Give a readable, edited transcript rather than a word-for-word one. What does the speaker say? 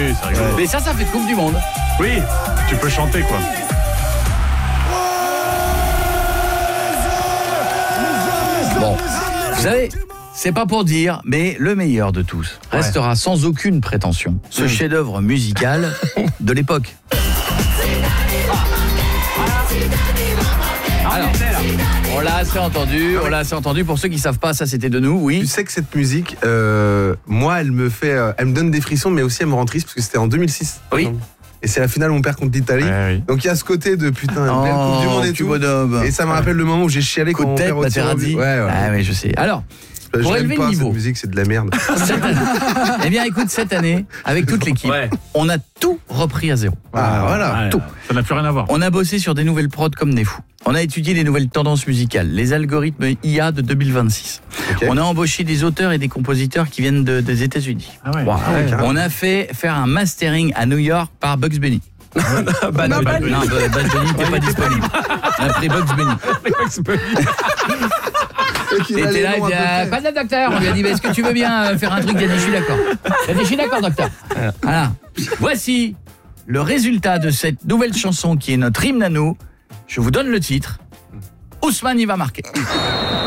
c'est rigolo. Mais ça fait de Coupe du Monde. Oui, tu peux chanter quoi. Bon, vous savez, c'est pas pour dire, mais le meilleur de tous restera sans aucune prétention ce chef-d'œuvre musical de l'époque. Alors, on l'a assez entendu. Pour ceux qui savent pas, ça c'était de nous, oui. Tu sais que cette musique, moi, elle me donne des frissons, mais aussi elle me rend triste parce que c'était en 2006. Oui. Et c'est la finale, mon père contre l'Italie. Oui. Donc il y a ce côté de putain, belle Coupe du Monde et tout. Bonhomme. Et ça me rappelle le moment où j'ai chialé Coup quand de mon tête, père au tir au but. ouais. Ah oui, je sais. Alors, Je pour l'aime élever pas, le niveau. cette musique, c'est de la merde. Cette année, eh bien, écoute, cette année, avec toute l'équipe, on a tout repris à zéro. Ah, voilà. Ouais, Tout. Ça n'a plus rien à voir. On a bossé sur des nouvelles prods comme des fous. On a étudié les nouvelles tendances musicales, les algorithmes IA de 2026. Okay. On a embauché des auteurs et des compositeurs qui viennent des États-Unis. Ah ouais. Wow. carrément. On a fait faire un mastering à New York par Bugs Bunny. Bad Bunny. Non, Bad Bunny n'était pas disponible. On a pris Bugs Bunny. T'étais là, il dit, pas de docteur. On lui a dit, est-ce que tu veux bien faire un truc? Il a dit, je suis d'accord. Il a dit, je suis d'accord, docteur. Voilà. Voici le résultat de cette nouvelle chanson qui est notre hymne à nous. Je vous donne le titre. Ousmane, il va marquer.